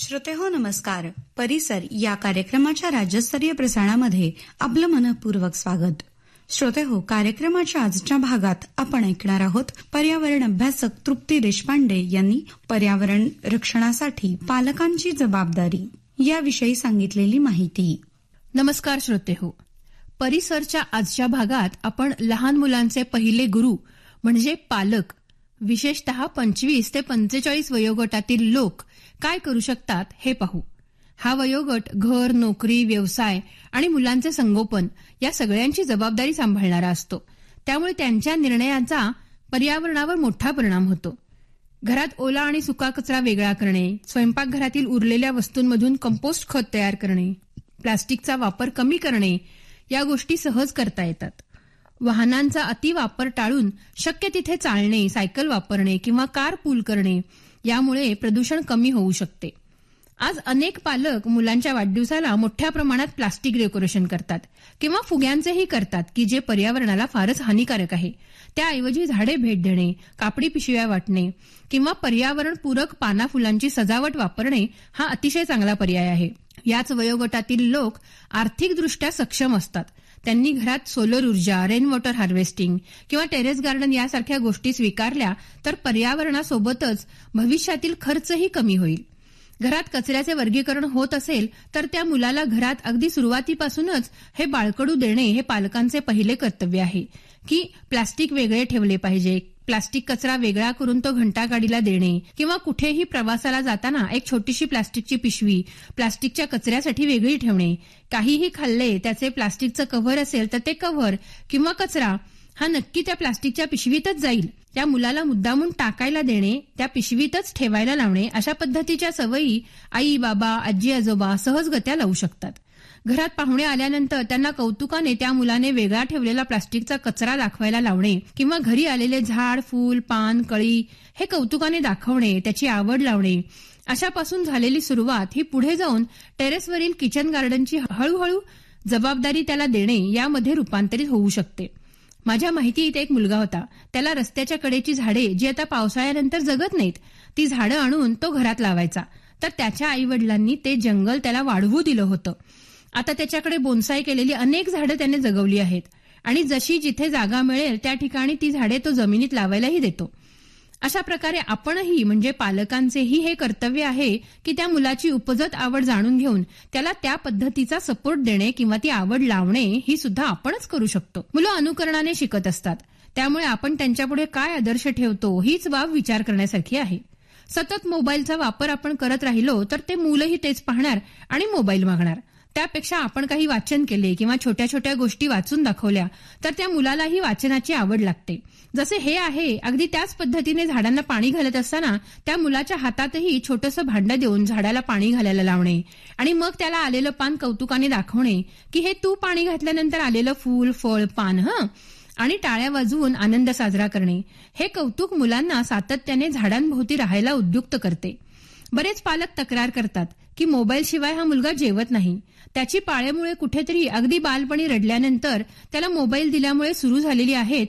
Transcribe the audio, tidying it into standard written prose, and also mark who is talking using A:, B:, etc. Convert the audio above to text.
A: श्रोतेहो नमस्कार. परिसर या कार्यक्रमाच्या राज्यस्तरीय प्रसारणामध्ये आपलं मनःपूर्वक स्वागत. श्रोतेहो, कार्यक्रमाच्या आजच्या भागात आपण ऐकणार आहोत पर्यावरण अभ्यासक तृप्ती देशपांडे यांनी पर्यावरण रक्षणासाठी पालकांची जबाबदारी याविषयी सांगितलेली माहिती.
B: नमस्कार श्रोतेहो, परिसरच्या आजच्या भागात आपण लहान मुलांचे पहिले गुरु म्हणजे पालक, विशेषतः 25 ते 45 वयोगटातील लोक काय करू शकतात हे पाहू. हा वयोगट घर, नोकरी, व्यवसाय आणि मुलांचे संगोपन या सगळ्यांची जबाबदारी सांभाळणारा असतो. त्यामुळे त्यांच्या निर्णयाचा पर्यावरणावर मोठा परिणाम होतो. घरात ओला आणि सुका कचरा वेगळा करणे, स्वयंपाकघरातील उरलेल्या वस्तूंमधून कंपोस्ट खत तयार करणे, प्लास्टिकचा वापर कमी करणे या गोष्टी सहज करता येतात. वाहनांचा अतिवापर टाळून शक्य तिथे चालणे, सायकल वापरणे किंवा कार पूल करणे यामुळे प्रदूषण कमी होऊ शकते. आज अनेक पालक मुलांच्या वाढदिवसाला मोठ्या प्रमाणात प्लास्टिक डेकोरेशन करतात किंवा फुग्यांचेही करतात की जे पर्यावरणाला फारच हानिकारक आहे. त्याऐवजी झाडे भेट देणे, कापडी पिशव्या वाटणे किंवा पर्यावरणपूरक पाना फुलांची सजावट वापरणे हा अतिशय चांगला पर्याय आहे. याच वयोगटातील लोक आर्थिकदृष्ट्या सक्षम असतात. त्यांनी घरात सोलर ऊर्जा, रेन वॉटर हार्वेस्टिंग किंवा टेरेस गार्डन यासारख्या गोष्टी स्वीकारल्या तर पर्यावरणासोबतच भविष्यातील खर्चही कमी होईल. घरात कचऱ्याचे वर्गीकरण होत असेल तर त्या मुलाला घरात अगदी सुरुवातीपासूनच हे बाळकडू देणे हे पालकांचे पहिले कर्तव्य आहे की प्लास्टिक वेगळे ठेवले पाहिजे, प्लास्टिक कचरा वेगळा करून तो घंटागाडीला देणे किंवा कुठेही प्रवासाला जाताना एक छोटीशी प्लास्टिकची पिशवी प्लास्टिकच्या कचऱ्यासाठी वेगळी ठेवणे. काहीही खाल्ले त्याचे प्लास्टिकचं कव्हर असेल तर ते कव्हर किंवा कचरा हा नक्की त्या प्लास्टिकच्या पिशवीतच जाईल. त्या मुलाला मुद्दामून टाकायला देणे, त्या पिशवीतच ठेवायला लावणे अशा पद्धतीच्या सवयी आई, बाबा, आजी, आजोबा सहजगत्या लावू शकतात. घरात पाहुणे आल्यानंतर त्यांना कौतुकाने त्या मुलाने वेगळा ठेवलेला प्लास्टिकचा कचरा दाखवायला लावणे किंवा घरी आलेले झाड, फूल, पान, कळी हे कौतुकाने दाखवणे, त्याची आवड लावणे अशापासून झालेली सुरुवात ही पुढे जाऊन टेरेसवरील किचन गार्डनची हळूहळू जबाबदारी त्याला देणे यामध्ये रूपांतरित होऊ शकते. माझ्या माहितीत एक मुलगा होता. त्याला रस्त्याच्या कडेची झाडे जी आता पावसाळ्यानंतर जगत नाहीत ती झाडं आणून तो घरात लावायचा. तर त्याच्या आईवडिलांनी ते जंगल त्याला वाढवू दिलं होतं. आता त्याच्याकडे बोन्साई केलेली अनेक झाडं त्याने जगवली आहेत आणि जशी जिथे जागा मिळेल त्या ठिकाणी ती झाडे तो जमिनीत लावायलाही देतो. अशा प्रकारे आपणही म्हणजे पालकांचेही हे कर्तव्य आहे की त्या मुलाची उपजत आवड जाणून घेऊन त्याला त्या पद्धतीचा सपोर्ट देणे किंवा ती आवड लावणे ही सुद्धा आपणच करू शकतो. मुलं अनुकरणाने शिकत असतात. त्यामुळे आपण त्यांच्यापुढे काय आदर्श ठेवतो हीच बाब विचार करण्यासारखी आहे. सतत मोबाईलचा वापर आपण करत राहिलो तर ते मुलंही तेच पाहणार आणि मोबाईल मागणार. त्यापेक्षा आपण काही वाचन केले किंवा छोट्या छोट्या गोष्टी वाचून दाखवल्या तर त्या मुलालाही वाचनाची आवड लागते. जसे हे आहे अगदी त्याच पद्धतीने झाडांना पाणी घालत असताना त्या मुलाच्या हातातही छोटंसं भांडं देऊन झाडाला पाणी घालायला लावणे आणि मग त्याला आलेलं पान कौतुकाने दाखवणे की हे तू पाणी घातल्यानंतर आलेलं फूल, फळ, पान आणि टाळ्या वाजवून आनंद साजरा करणे हे कौतुक मुलांना सातत्याने झाडांभोवती राहायला उद्युक्त करते. बरेच पालक तक्रार करतात की मोबाईलशिवाय हा मुलगा जेवत नाही. त्याची पाळेमुळे कुठेतरी अगदी बालपणी रडल्यानंतर त्याला मोबाईल दिल्यामुळे सुरू झालेली आहेत